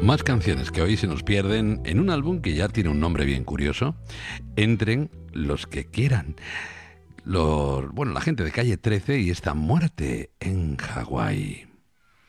Más canciones que hoy se nos pierden en un álbum que ya tiene un nombre bien curioso. Entren los que quieran. La gente de Calle 13 y esta Muerte en Hawái.